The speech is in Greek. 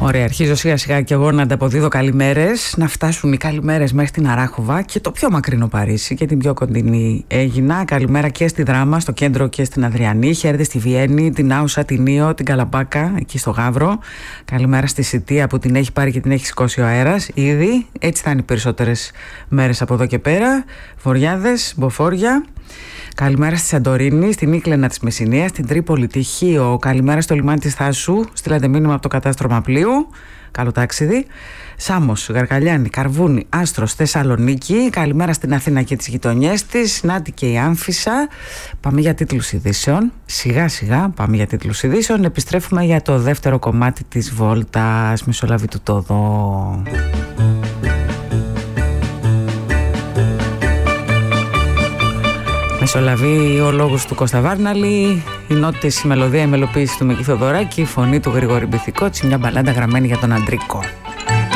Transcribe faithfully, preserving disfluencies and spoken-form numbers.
Ωραία, αρχίζω σιγά σιγά και εγώ να ανταποδίδω καλημέρες, να φτάσουν οι καλημέρες μέχρι την Αράχοβα και το πιο μακρινό Παρίσι και την πιο κοντινή Αίγινα. Καλημέρα και στη Δράμα, στο κέντρο και στην Αδριανή. Χαίρετε στη Βιέννη, την Άουσα, την Ήο, την Καλαμπάκα, εκεί στο Γαύρο. Καλημέρα στη Σιτία που την έχει πάρει και την έχει σηκώσει ο αέρας ήδη. Έτσι θα είναι οι περισσότερες μέρες από εδώ και πέρα. Βοριάδες, Μποφόρια. Καλημέρα στη Σαντορίνη, στην Μύκλαινα της Μεσσηνίας, στην Τρίπολη, τη Χίο. Καλημέρα στο λιμάνι της Θάσου. Στείλατε μήνυμα από το κατάστρωμα πλοίου. Καλό ταξίδι. Σάμος, Γαργαλιάνη, Καρβούνη, Άστρος, Θεσσαλονίκη. Καλημέρα στην Αθήνα και τις γειτονιές της. Νάτι και η Άμφισσα. Πάμε για τίτλους ειδήσεων. Σιγά σιγά πάμε για τίτλους ειδήσεων. Επιστρέφουμε για το δεύτερο κομμάτι της βόλτας. Μεσολαβήτου το δω. Μεσολαβεί ο λόγος του Κώστα Βάρναλη, η νότες, η μελωδία, η μελοποίηση του Μίκη Θοδωράκη, η φωνή του Γρηγόρη Μπιθικότσι, μια μπαλάντα γραμμένη για τον Αντρίκο.